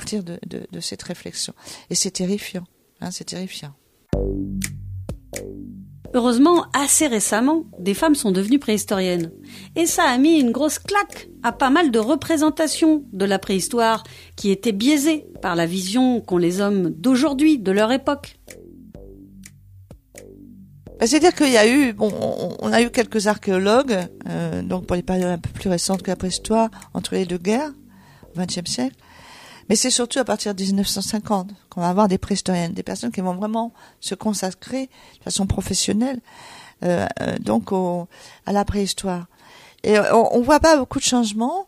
partir de cette réflexion. Et c'est terrifiant, c'est terrifiant. Heureusement, assez récemment, des femmes sont devenues préhistoriennes. Et ça a mis une grosse claque à pas mal de représentations de la préhistoire qui étaient biaisées par la vision qu'ont les hommes d'aujourd'hui, de leur époque. C'est-à-dire qu'il y a eu, on a eu quelques archéologues, donc pour les périodes un peu plus récentes que la préhistoire, entre les deux guerres, au XXe siècle. Mais c'est surtout à partir de 1950 qu'on va avoir des préhistoriennes, des personnes qui vont vraiment se consacrer de façon professionnelle, donc à la préhistoire. Et on voit pas beaucoup de changements.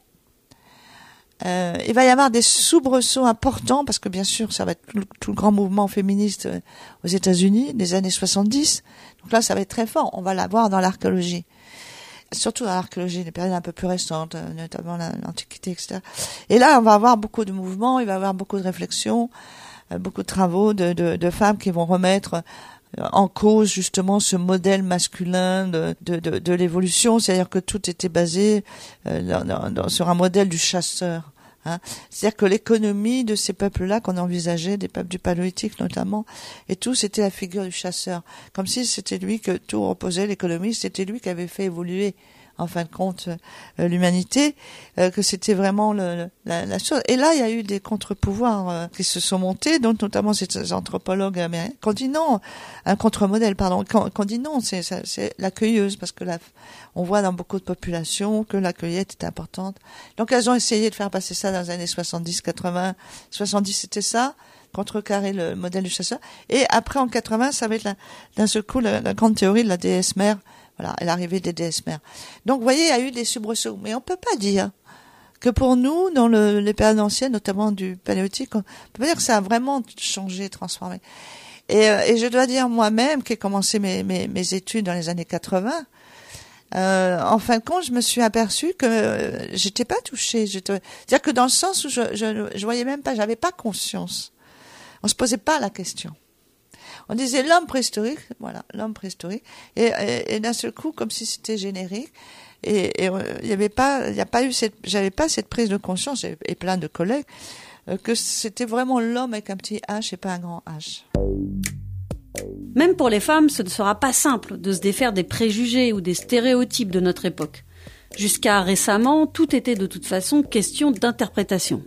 Il va y avoir des soubresauts importants parce que bien sûr ça va être tout le grand mouvement féministe aux États-Unis des années 70. Donc là ça va être très fort. On va l'avoir dans l'archéologie, surtout dans l'archéologie des périodes un peu plus récentes, notamment l'Antiquité, etc. Et là on va avoir beaucoup de mouvements, il va y avoir beaucoup de réflexions, beaucoup de travaux de femmes qui vont remettre en cause justement ce modèle masculin de l'évolution, c'est-à-dire que tout était basé sur un modèle du chasseur. C'est-à-dire que l'économie de ces peuples-là qu'on envisageait, des peuples du Paléolithique notamment, et tout, c'était la figure du chasseur. Comme si c'était lui que tout reposait, l'économie, c'était lui qui avait fait évoluer en fin de compte l'humanité, que c'était vraiment la chose. Et là, il y a eu des contre-pouvoirs qui se sont montés, donc notamment ces anthropologues américains, qu'on dit non, un contre-modèle, pardon, qu'on dit non, c'est la cueilleuse, parce que on voit dans beaucoup de populations que la cueillette est importante. Donc elles ont essayé de faire passer ça dans les années 70, 80, 70 c'était ça, contrecarrer le modèle du chasseur. Et après en 80, ça va être d'un seul coup la grande théorie de la déesse mère. Voilà, l'arrivée des déesses mères. Donc, vous voyez, il y a eu des soubresauts. Mais on peut pas dire que pour nous, dans les périodes anciennes, notamment du Paléolithique, on peut pas dire que ça a vraiment changé, transformé. Et je dois dire moi-même, qui ai commencé mes études dans les années 80, en fin de compte, je me suis aperçue que j'étais pas touchée. C'est-à-dire que dans le sens où je voyais même pas, j'avais pas conscience. On se posait pas la question. On disait l'homme préhistorique, voilà, l'homme préhistorique, et d'un seul coup, comme si c'était générique, et j'avais pas cette prise de conscience, et plein de collègues, que c'était vraiment l'homme avec un petit H et pas un grand H. Même pour les femmes, ce ne sera pas simple de se défaire des préjugés ou des stéréotypes de notre époque. Jusqu'à récemment, tout était de toute façon question d'interprétation.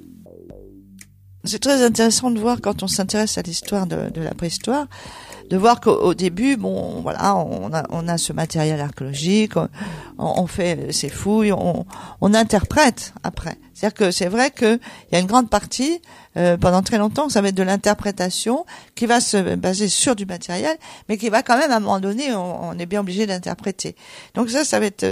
C'est très intéressant de voir quand on s'intéresse à l'histoire de la préhistoire, de voir qu'au début, bon, voilà, on a ce matériel archéologique, on fait ces fouilles, on interprète après. C'est-à-dire que c'est vrai que il y a une grande partie, pendant très longtemps, ça va être de l'interprétation qui va se baser sur du matériel, mais qui va quand même à un moment donné, on est bien obligé d'interpréter. Donc ça va être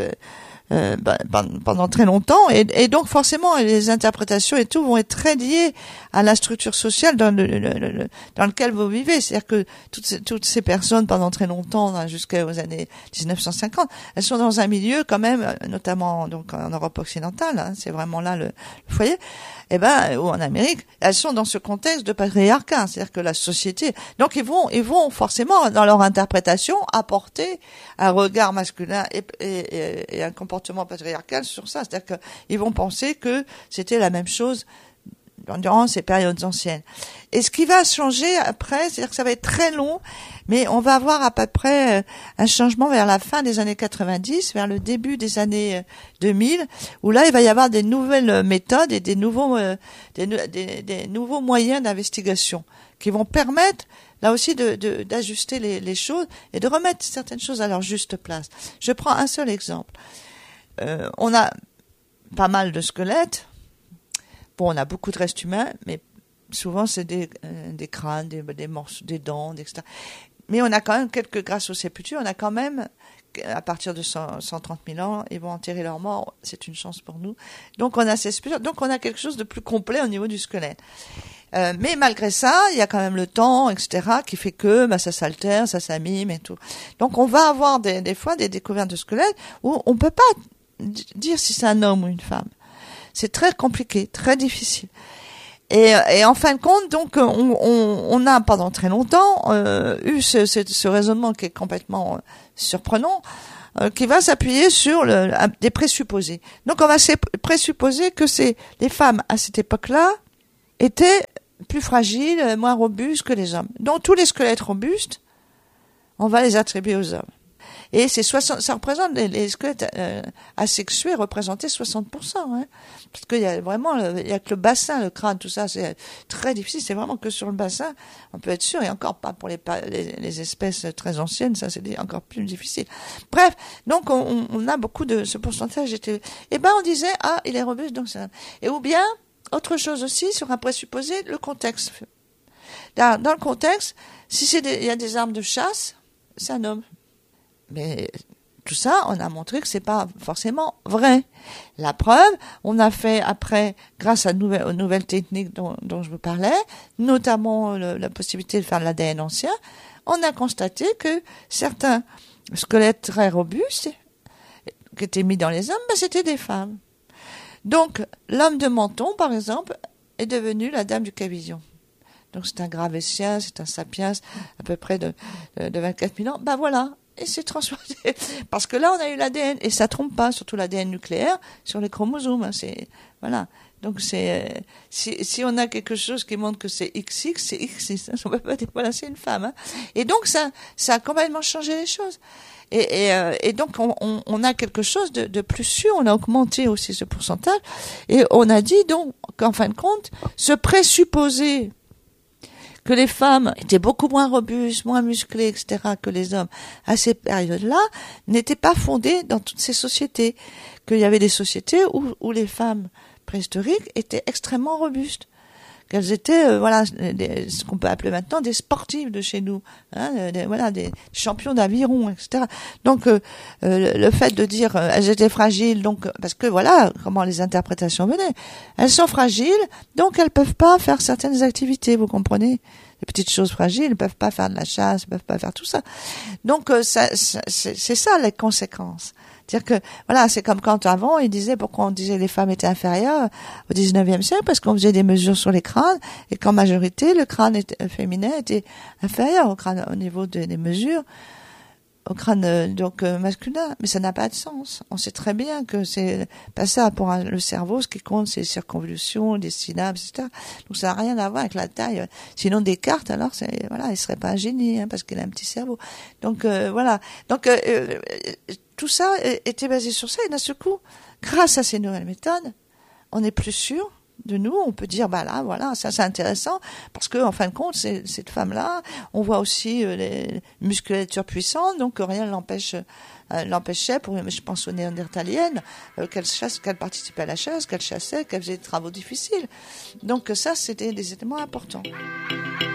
pendant très longtemps, et donc forcément les interprétations et tout vont être très liées à la structure sociale dans lequel vous vivez. C'est-à-dire que toutes ces personnes pendant très longtemps, jusqu'aux années 1950, elles sont dans un milieu quand même, notamment donc en Europe occidentale, c'est vraiment là le foyer, ou en Amérique, elles sont dans ce contexte de patriarcat, c'est-à-dire que la société, donc ils vont forcément dans leur interprétation apporter un regard masculin et un comportement patriarcal sur ça, c'est-à-dire qu'ils vont penser que c'était la même chose durant ces périodes anciennes. Et ce qui va changer après, c'est-à-dire que ça va être très long, mais on va avoir à peu près un changement vers la fin des années 90, vers le début des années 2000, où là il va y avoir des nouvelles méthodes et des nouveaux moyens d'investigation qui vont permettre là aussi d'ajuster les choses et de remettre certaines choses à leur juste place. Je prends un seul exemple. On a pas mal de squelettes. Bon, on a beaucoup de restes humains, mais souvent c'est des crânes, des morceaux, des dents, etc. Mais on a quand même grâce aux sépultures, on a quand même, à partir de 130 000 ans, ils vont enterrer leurs morts, c'est une chance pour nous. Donc on a ces sépultures, donc on a quelque chose de plus complet au niveau du squelette. Mais malgré ça, il y a quand même le temps, etc., qui fait que ça s'altère, ça s'abîme et tout. Donc on va avoir des fois des découvertes de squelettes où on peut pas dire si c'est un homme ou une femme. C'est très compliqué, très difficile. Et en fin de compte, donc, on a pendant très longtemps eu ce raisonnement qui est complètement surprenant, qui va s'appuyer sur des présupposés. Donc, on va présupposer que c'est les femmes à cette époque-là étaient plus fragiles, moins robustes que les hommes. Donc tous les squelettes robustes, on va les attribuer aux hommes. Et ça représente, les squelettes asexués représentaient 60%, hein. Parce qu'il y a vraiment, il y a que le bassin, le crâne, tout ça, c'est très difficile. C'est vraiment que sur le bassin, on peut être sûr, et encore pas pour les espèces très anciennes, ça c'est encore plus difficile. Bref, donc on a beaucoup de ce pourcentage. Et ben on disait, ah, il est robuste, donc ça. Et ou bien, autre chose aussi, sur un présupposé, le contexte. Dans le contexte, si il y a des armes de chasse, c'est un homme. Mais tout ça, on a montré que c'est pas forcément vrai. La preuve, on a fait après, grâce aux nouvelles techniques dont je vous parlais, notamment la possibilité de faire de l'ADN ancien, on a constaté que certains squelettes très robustes qui étaient mis dans les hommes, ben, c'était des femmes. Donc, l'homme de Menton, par exemple, est devenu la dame du Cavillon. Donc, c'est un Gravétien, c'est un Sapiens, à peu près de 24 000 ans. Ben voilà. Et c'est transformé. Parce que là, on a eu l'ADN. Et ça trompe pas, surtout l'ADN nucléaire, sur les chromosomes. Hein, voilà. Donc, si on a quelque chose qui montre que c'est XX, c'est XX. Hein, on peut pas dire, voilà, c'est une femme. Hein. Et donc, ça a complètement changé les choses. Et donc, on a quelque chose de plus sûr. On a augmenté aussi ce pourcentage. Et on a dit, donc, qu'en fin de compte, ce présupposé que les femmes étaient beaucoup moins robustes, moins musclées, etc., que les hommes à ces périodes-là, n'était pas fondé dans toutes ces sociétés. Qu'il y avait des sociétés où les femmes préhistoriques étaient extrêmement robustes. Qu'elles étaient, ce qu'on peut appeler maintenant des sportives de chez nous, hein, des champions d'aviron, etc. Donc, le fait de dire elles étaient fragiles, donc parce que voilà comment les interprétations venaient. Elles sont fragiles, donc elles peuvent pas faire certaines activités, vous comprenez? Les petites choses fragiles, elles peuvent pas faire de la chasse, elles peuvent pas faire tout ça. Donc, c'est ça les conséquences. C'est-à-dire que, voilà, c'est comme quand avant, ils disaient pourquoi on disait les femmes étaient inférieures au 19e siècle, parce qu'on faisait des mesures sur les crânes, et qu'en majorité, le crâne féminin était inférieur au crâne, au niveau des mesures, au crâne, masculin. Mais ça n'a pas de sens. On sait très bien que c'est pas ça pour le cerveau. Ce qui compte, c'est les circonvolutions, les synapses, etc. Donc ça n'a rien à voir avec la taille. Sinon, Descartes, alors, il serait pas un génie, hein, parce qu'il a un petit cerveau. Donc, voilà. Donc, tout ça était basé sur ça, et d'un seul coup, grâce à ces nouvelles méthodes, on est plus sûr de nous. On peut dire, bah là, voilà, ça c'est intéressant, parce que en fin de compte, cette femme-là, on voit aussi les musculatures puissantes, donc rien l'empêchait, je pense aux néandertaliennes, qu'elle participait à la chasse, qu'elle chassait, qu'elle faisait des travaux difficiles. Donc ça, c'était des éléments importants.